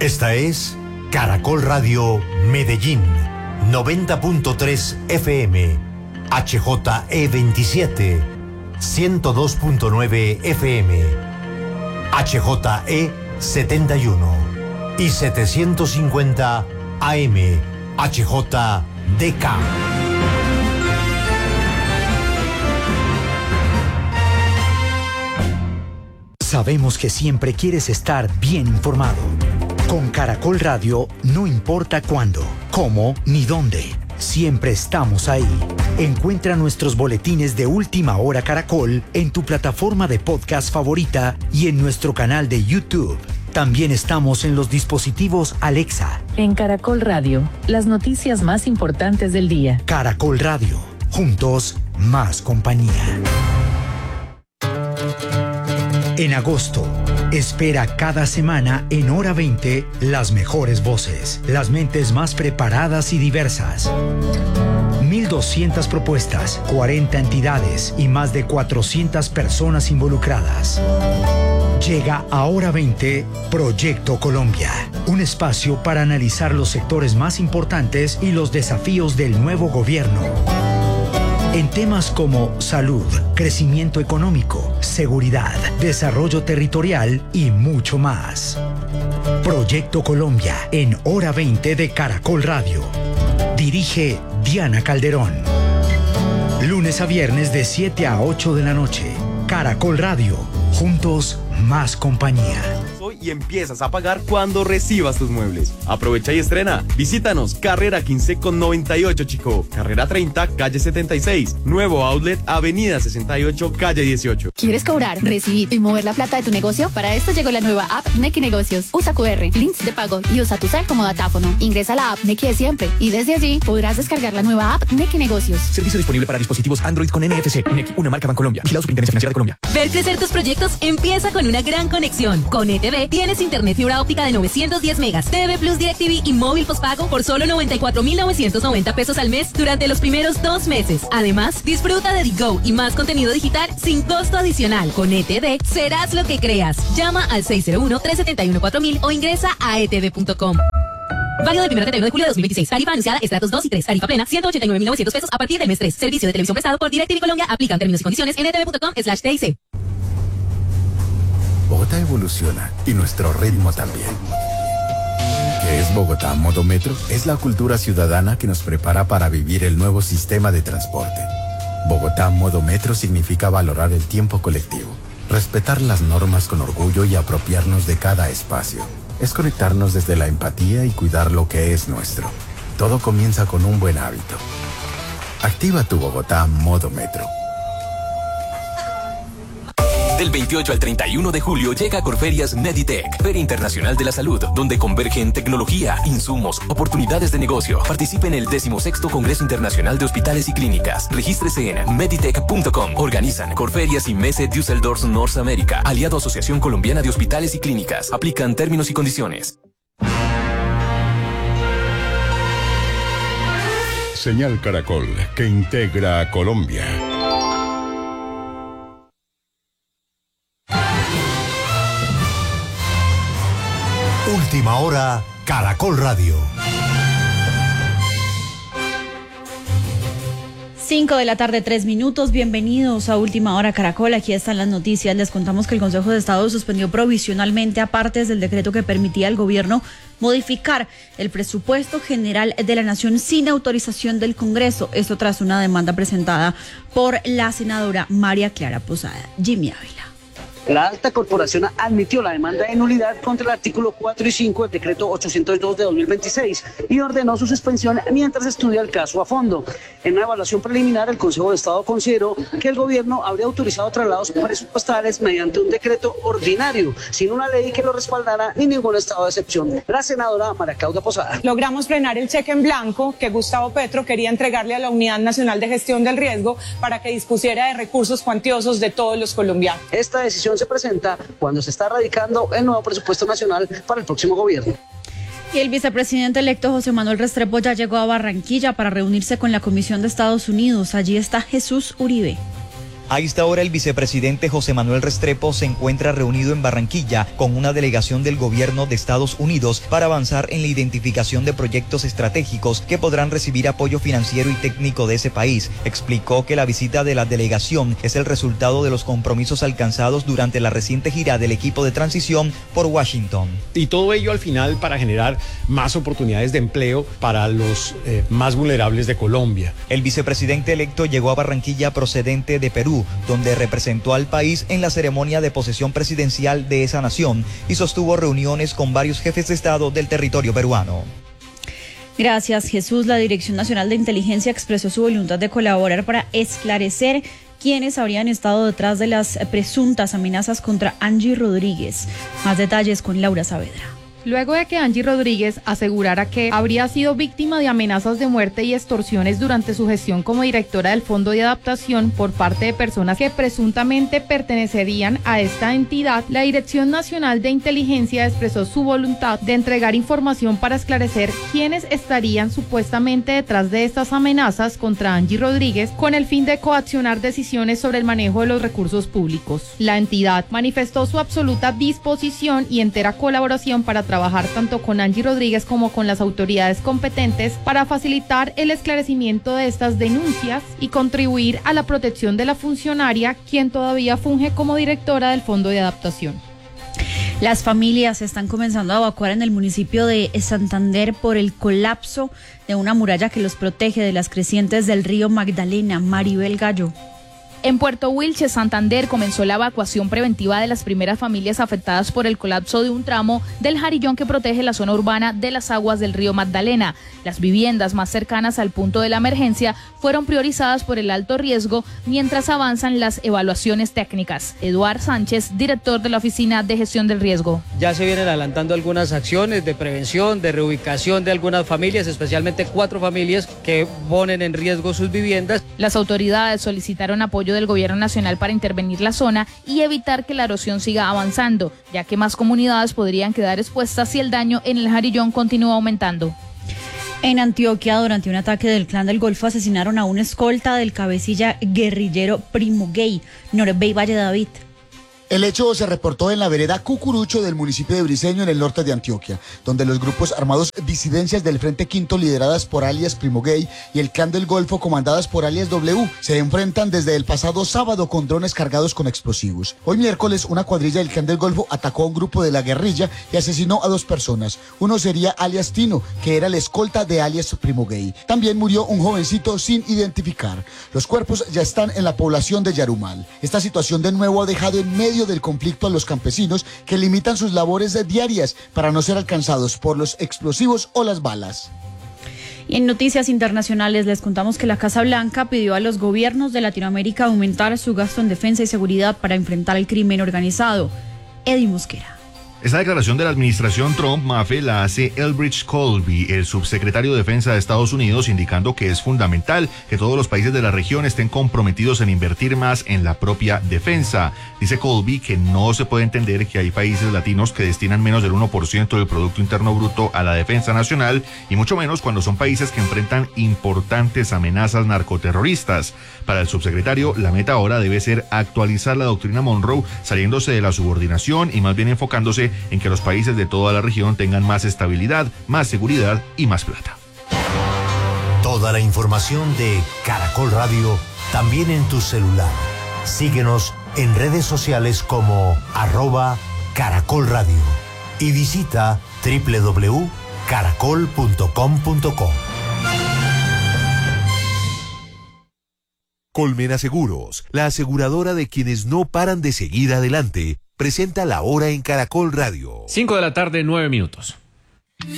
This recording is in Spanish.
Esta es Caracol Radio Medellín, 90.3 FM, HJE27, 102.9 FM, HJE71 y 750 AM, HJDK. Sabemos que siempre quieres estar bien informado. Con Caracol Radio no importa cuándo, cómo ni dónde. Siempre estamos ahí. Encuentra nuestros boletines de Última Hora Caracol en tu plataforma de podcast favorita y en nuestro canal de YouTube. También estamos en los dispositivos Alexa. En Caracol Radio, las noticias más importantes del día. Caracol Radio, juntos, más compañía. En agosto, espera cada semana en Hora 20 las mejores voces, las mentes más preparadas y diversas. 1.200 propuestas, 40 entidades y más de 400 personas involucradas. Llega a Hora 20 Proyecto Colombia, un espacio para analizar los sectores más importantes y los desafíos del nuevo gobierno. En temas como salud, crecimiento económico, seguridad, desarrollo territorial y mucho más. Proyecto Colombia en Hora 20 de Caracol Radio. Dirige Diana Calderón. Lunes a viernes de 7 a 8 de la noche. Caracol Radio. Juntos, más compañía. Y empiezas a pagar cuando recibas tus muebles. Aprovecha y estrena. Visítanos, carrera 15 con 98, Chico. Carrera 30, calle 76. Nuevo outlet, avenida 68, calle 18. ¿Quieres cobrar, recibir y mover la plata de tu negocio? Para esto llegó la nueva app Nequi Negocios. Usa QR, links de pago y usa tu cel como datáfono. Ingresa a la app Nequi de siempre y desde allí podrás descargar la nueva app Nequi Negocios. Servicio disponible para dispositivos Android con NFC. Nequi, una marca Bancolombia. Vigilado Superintendencia Financiera de Colombia. Ver crecer tus proyectos empieza con una gran conexión. Con ETV tienes internet fibra óptica de 910 megas, TV Plus DirecTV y móvil postpago por solo 94,990 pesos al mes durante los primeros 2 meses. Además, disfruta de Digo y más contenido digital sin costo adicional. Con ETV serás lo que creas. Llama al 601-371-4000 o ingresa a etv.com. Válido del 1 al 31 de julio de 2026. Tarifa anunciada estratos 2 y 3. Tarifa plena 189.900 pesos a partir del mes 3. Servicio de televisión prestado por DirecTV Colombia. Aplican términos y condiciones en etv.com/TIC. Bogotá evoluciona y nuestro ritmo también. ¿Qué es Bogotá Modo Metro? Es la cultura ciudadana que nos prepara para vivir el nuevo sistema de transporte. Bogotá Modo Metro significa valorar el tiempo colectivo, respetar las normas con orgullo y apropiarnos de cada espacio. Es conectarnos desde la empatía y cuidar lo que es nuestro. Todo comienza con un buen hábito. Activa tu Bogotá Modo Metro. Del 28 al 31 de julio llega a Corferias Meditech, Feria Internacional de la Salud, donde convergen tecnología, insumos, oportunidades de negocio. Participe en el 16º Congreso Internacional de Hospitales y Clínicas. Regístrese en meditech.com. Organizan Corferias y Messe Düsseldorf Norteamérica, aliado a Asociación Colombiana de Hospitales y Clínicas. Aplican términos y condiciones. Señal Caracol, que integra a Colombia. Última Hora, Caracol Radio. 5 de la tarde, 3 minutos. Bienvenidos a Última Hora Caracol. Aquí están las noticias. Les contamos que el Consejo de Estado suspendió provisionalmente a partes del decreto que permitía al gobierno modificar el presupuesto general de la Nación sin autorización del Congreso. Esto tras una demanda presentada por la senadora María Clara Posada. Jimmy Ávila. La alta corporación admitió la demanda de nulidad contra el artículo 4 y 5 del decreto 802 de 2026 y ordenó su suspensión mientras estudia el caso a fondo. En una evaluación preliminar, el Consejo de Estado consideró que el gobierno habría autorizado traslados presupuestales mediante un decreto ordinario, sin una ley que lo respaldara ni ningún estado de excepción. La senadora María Claudia Posada. Logramos frenar el cheque en blanco que Gustavo Petro quería entregarle a la Unidad Nacional de Gestión del Riesgo para que dispusiera de recursos cuantiosos de todos los colombianos. Esta decisión se presenta cuando se está radicando el nuevo presupuesto nacional para el próximo gobierno. Y el vicepresidente electo José Manuel Restrepo ya llegó a Barranquilla para reunirse con la Comisión de Estados Unidos. Allí está Jesús Uribe. A esta hora el vicepresidente José Manuel Restrepo se encuentra reunido en Barranquilla con una delegación del gobierno de Estados Unidos para avanzar en la identificación de proyectos estratégicos que podrán recibir apoyo financiero y técnico de ese país. Explicó que la visita de la delegación es el resultado de los compromisos alcanzados durante la reciente gira del equipo de transición por Washington. Y todo ello al final para generar más oportunidades de empleo para los más vulnerables de Colombia. El vicepresidente electo llegó a Barranquilla procedente de Perú, donde representó al país en la ceremonia de posesión presidencial de esa nación y sostuvo reuniones con varios jefes de Estado del territorio peruano. Gracias, Jesús. La Dirección Nacional de Inteligencia expresó su voluntad de colaborar para esclarecer quiénes habrían estado detrás de las presuntas amenazas contra Angie Rodríguez. Más detalles con Laura Saavedra. Luego de que Angie Rodríguez asegurara que habría sido víctima de amenazas de muerte y extorsiones durante su gestión como directora del Fondo de Adaptación por parte de personas que presuntamente pertenecerían a esta entidad, la Dirección Nacional de Inteligencia expresó su voluntad de entregar información para esclarecer quiénes estarían supuestamente detrás de estas amenazas contra Angie Rodríguez con el fin de coaccionar decisiones sobre el manejo de los recursos públicos. La entidad manifestó su absoluta disposición y entera colaboración para trabajar tanto con Angie Rodríguez como con las autoridades competentes para facilitar el esclarecimiento de estas denuncias y contribuir a la protección de la funcionaria, quien todavía funge como directora del Fondo de Adaptación. Las familias están comenzando a evacuar en el municipio de Santander por el colapso de una muralla que los protege de las crecientes del río Magdalena. Maribel Gallo. En Puerto Wilches, Santander, comenzó la evacuación preventiva de las primeras familias afectadas por el colapso de un tramo del jarillón que protege la zona urbana de las aguas del río Magdalena. Las viviendas más cercanas al punto de la emergencia fueron priorizadas por el alto riesgo mientras avanzan las evaluaciones técnicas. Eduard Sánchez, director de la Oficina de Gestión del Riesgo. Ya se vienen adelantando algunas acciones de prevención, de reubicación de algunas familias, especialmente 4 familias que ponen en riesgo sus viviendas. Las autoridades solicitaron apoyo del gobierno nacional para intervenir la zona y evitar que la erosión siga avanzando, ya que más comunidades podrían quedar expuestas si el daño en el jarillón continúa aumentando. En Antioquia, durante un ataque del Clan del Golfo, asesinaron a un escolta del cabecilla guerrillero Primo Gay, Norbey Valle David. El hecho se reportó en la vereda Cucurucho del municipio de Briceño, en el norte de Antioquia, donde los grupos armados disidencias del Frente Quinto, lideradas por alias Primo Gay, y el Clan del Golfo, comandadas por alias W, se enfrentan desde el pasado sábado con drones cargados con explosivos. Hoy miércoles, una cuadrilla del Clan del Golfo atacó a un grupo de la guerrilla y asesinó a 2 personas. Uno sería alias Tino, que era el escolta de alias Primo Gay. También murió un jovencito sin identificar. Los cuerpos ya están en la población de Yarumal. Esta situación de nuevo ha dejado en medio del conflicto a los campesinos, que limitan sus labores diarias para no ser alcanzados por los explosivos o las balas. Y en noticias internacionales les contamos que la Casa Blanca pidió a los gobiernos de Latinoamérica aumentar su gasto en defensa y seguridad para enfrentar el crimen organizado. Eddie Mosquera. Esta declaración de la administración Trump-Mafe la hace Elbridge Colby, el subsecretario de Defensa de Estados Unidos, indicando que es fundamental que todos los países de la región estén comprometidos en invertir más en la propia defensa. Dice Colby que no se puede entender que hay países latinos que destinan menos del 1% del Producto Interno Bruto a la defensa nacional, y mucho menos cuando son países que enfrentan importantes amenazas narcoterroristas. Para el subsecretario, la meta ahora debe ser actualizar la doctrina Monroe, saliéndose de la subordinación y más bien enfocándose en que los países de toda la región tengan más estabilidad, más seguridad y más plata. Toda la información de Caracol Radio también en tu celular. Síguenos en redes sociales como @Caracol Radio y visita www.caracol.com.co. Colmena Seguros, la aseguradora de quienes no paran de seguir adelante, presenta La Hora en Caracol Radio. 5 de la tarde, 9 minutos.